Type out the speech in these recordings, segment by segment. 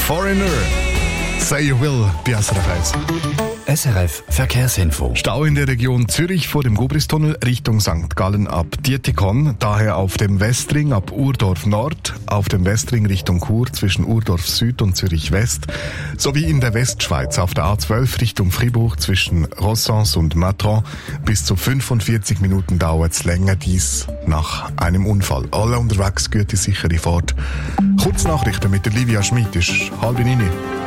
Foreigner. Say you will bei SRF 1. SRF Verkehrsinfo. Stau in der Region Zürich vor dem Gubristunnel Richtung St. Gallen ab Dietikon, daher auf dem Westring ab Urdorf Nord, auf dem Westring Richtung Chur zwischen Urdorf Süd und Zürich West, sowie in der Westschweiz auf der A12 Richtung Fribourg zwischen Rossens und Matron. Bis zu 45 Minuten dauert es länger, dies nach einem Unfall. Alle unterwegs, gute sichere Fahrt. Kurznachrichten mit der Livia Schmid ist 8:30.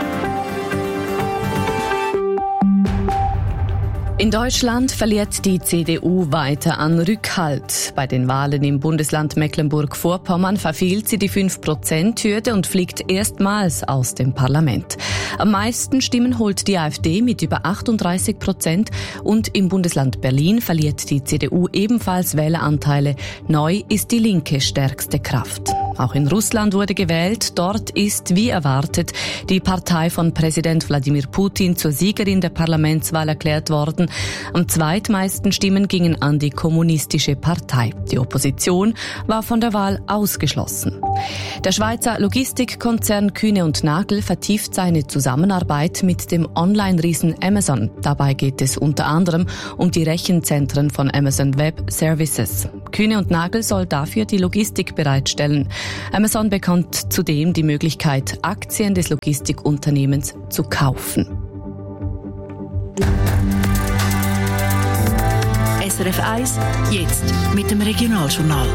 In Deutschland verliert die CDU weiter an Rückhalt. Bei den Wahlen im Bundesland Mecklenburg-Vorpommern verfehlt sie die 5%-Hürde und fliegt erstmals aus dem Parlament. Am meisten Stimmen holt die AfD mit über 38% und im Bundesland Berlin verliert die CDU ebenfalls Wähleranteile. Neu ist die Linke stärkste Kraft. Auch in Russland wurde gewählt. Dort ist, wie erwartet, die Partei von Präsident Wladimir Putin zur Siegerin der Parlamentswahl erklärt worden. Am zweitmeisten Stimmen gingen an die Kommunistische Partei. Die Opposition war von der Wahl ausgeschlossen. Der Schweizer Logistikkonzern Kühne & Nagel vertieft seine Zusammenarbeit mit dem Online-Riesen Amazon. Dabei geht es unter anderem um die Rechenzentren von Amazon Web Services. Kühne & Nagel soll dafür die Logistik bereitstellen. Amazon bekommt zudem die Möglichkeit, Aktien des Logistikunternehmens zu kaufen. SRF 1, jetzt mit dem Regionaljournal.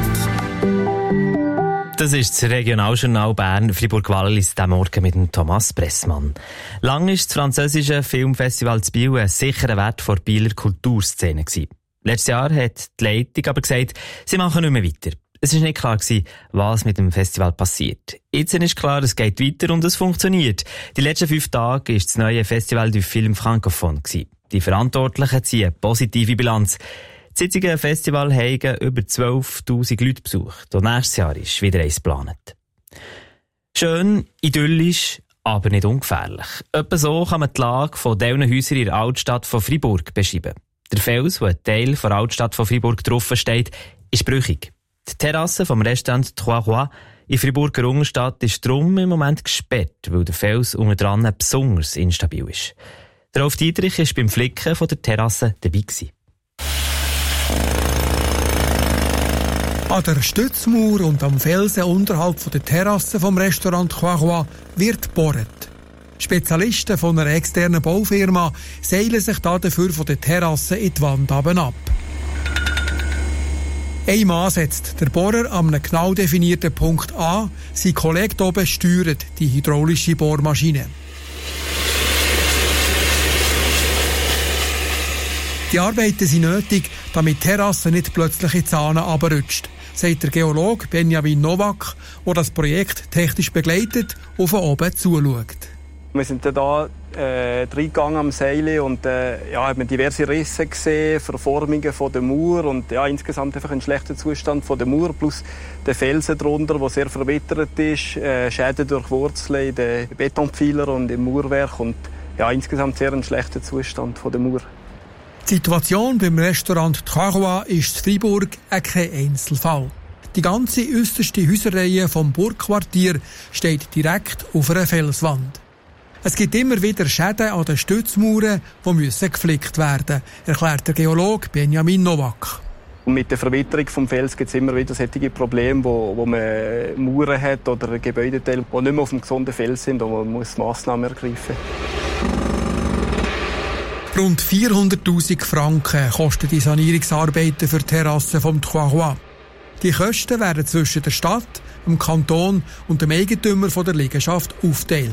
Das ist das Regionaljournal Bern Fribourg-Wallis diesen Morgen mit dem Thomas Bressmann. Lang war das französische Filmfestival zu Biel ein sicherer Wert vor der Bieler Kulturszene gewesen. Letztes Jahr hat die Leitung aber gesagt, sie machen nicht mehr weiter. Es war nicht klar, was mit dem Festival passiert. Jetzt ist klar, es geht weiter und es funktioniert. Die letzten 5 Tage war das neue Festival du Film Francophone. Die Verantwortlichen ziehen positive Bilanz. Das jetzige Festival haben über 12'000 Leute besucht und nächstes Jahr ist wieder eins geplant. Schön, idyllisch, aber nicht ungefährlich. Etwa so kann man die Lage von diesen Häusern in der Altstadt von Fribourg beschreiben. Der Fels, der ein Teil der Altstadt von Fribourg drauf steht, ist brüchig. Die Terrasse vom Restaurant Trois Rois in Fribourger Unterstadt ist darum im Moment gesperrt, weil der Fels unten dran besonders instabil ist. Der Rolf Dietrich war beim Flicken von der Terrasse dabei gewesen. An der Stützmauer und am Felsen unterhalb von der Terrasse vom Restaurant Trois Rois wird gebohrt. Spezialisten von einer externen Baufirma seilen sich dafür von der Terrasse in die Wand ab. Ein Mann setzt der Bohrer an einem genau definierten Punkt an. Sein Kollege oben steuert die hydraulische Bohrmaschine. Die Arbeiten sind nötig, damit die Terrasse nicht plötzlich in die Sahne runterrutscht, sagt der Geologe Benjamin Nowak, der das Projekt technisch begleitet und von oben zuschaut. Wir sind da reingegangen am Seil und haben diverse Risse gesehen, Verformungen von der Mauer und insgesamt einfach einen schlechten Zustand von der Mauer plus der Felsen drunter, der sehr verwittert ist, Schäden durch Wurzeln in den Betonpfeilern und im Mauerwerk und insgesamt sehr einen schlechten Zustand von der Mauer. Die Situation beim Restaurant Trois Rois ist in Fribourg kein Einzelfall. Die ganze äusserste Häuserreihe vom Burgquartier steht direkt auf einer Felswand. Es gibt immer wieder Schäden an den Stützmauern, die geflickt werden müssen, erklärt der Geologe Benjamin Nowak. Und mit der Verwitterung vom Fels gibt es immer wieder solche Probleme, wo man Mauern hat oder Gebäudeteile, die nicht mehr auf dem gesunden Fels sind und man muss Massnahmen ergreifen. Rund 400'000 Franken kosten die Sanierungsarbeiten für die Terrasse vom Trois Rois. Die Kosten werden zwischen der Stadt, dem Kanton und dem Eigentümer der Liegenschaft aufgeteilt.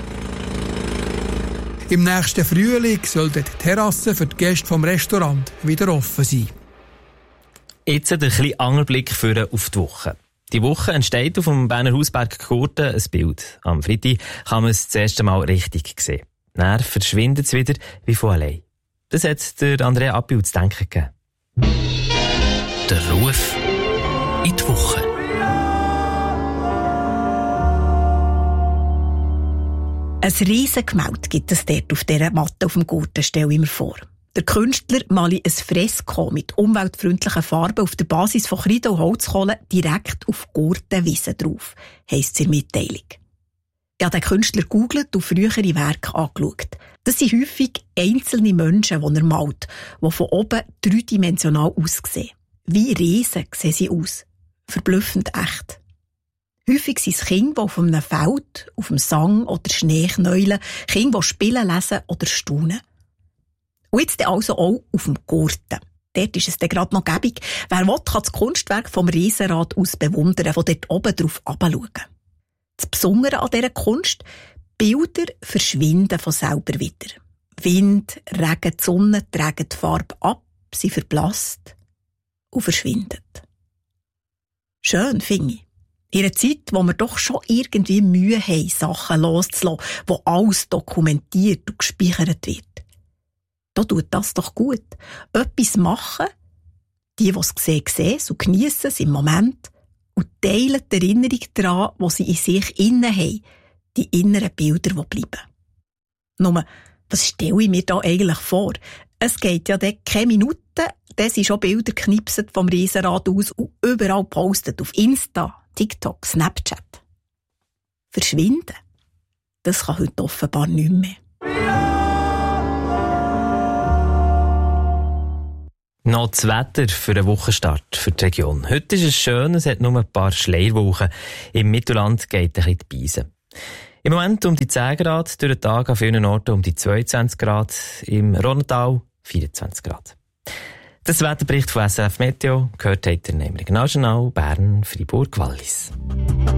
Im nächsten Frühling soll die Terrasse für die Gäste vom Restaurant wieder offen sein. Jetzt ein kleiner Angelblick auf die Woche. Die Woche entsteht auf dem Berner Hausberg Gurten ein Bild. Am Freitag kann man es das erste Mal richtig sehen. Dann verschwindet es wieder wie von allein. Das hat der Andrea Appiu zu denken gegeben. Der Ruf in die Woche. Ein riesen Gemälde gibt es dort auf dieser Matte auf dem Gurten, stelle ich mir vor. Der Künstler male ein Fresko mit umweltfreundlichen Farben auf der Basis von Kreide und Holzkohle direkt auf Gurtenwiese drauf, heisst es in der Mitteilung. Ich habe den Künstler gegoogelt und frühere Werke angeschaut. Das sind häufig einzelne Menschen, die er malt, die von oben dreidimensional aussehen. Wie Riesen sehen sie aus. Verblüffend echt. Häufig sind es Kinder, die auf einem Feld, auf dem Sang oder Schnee knäulen, Kinder, die spielen, lesen oder staunen. Und jetzt also auch auf dem Gurten. Dort ist es dann gerade noch gäbig. Wer will, kann das Kunstwerk vom Riesenrad aus bewundern, von dort oben drauf herabschauen. Das Besondere an dieser Kunst, Bilder verschwinden von selber wieder. Wind, Regen, die Sonne tragen die Farbe ab, sie verblasst und verschwindet. Schön, finde ich. In einer Zeit, wo wir doch schon irgendwie Mühe haben, Sachen loszulassen, wo alles dokumentiert und gespeichert wird. Da tut das doch gut. Etwas machen, die es sehen und geniessen es im Moment und teilen die Erinnerung daran, die sie in sich innen haben, die inneren Bilder, die bleiben. Nur, was stelle ich mir da eigentlich vor? Es geht ja dann keine Minuten, dann sind schon Bilder geknipset vom Riesenrad aus und überall postet auf Insta, TikTok, Snapchat. Verschwinden? Das kann heute offenbar nicht mehr. Noch das Wetter für den Wochenstart für die Region. Heute ist es schön, es hat nur ein paar Schleierwochen. Im Mittelland geht ein bisschen die Beise. Im Moment um die 10 Grad, durch den Tag an vielen Orten um die 22 Grad, im Rhontal 24 Grad. Das Wetterbericht von SRF Meteo gehört heute im Regionaljournal Bern, Freiburg, Wallis.